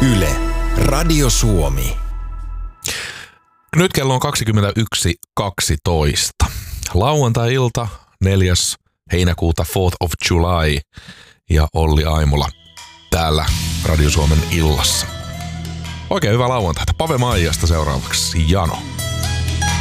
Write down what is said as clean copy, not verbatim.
Yle, Radio Suomi. Nyt kello on 21.12. Lauantai-ilta, 4. heinäkuuta, 4th of July. Ja Olli Aimola täällä Radio Suomen illassa. Oikein hyvää lauantaita. Pave Maijasta seuraavaksi Jano.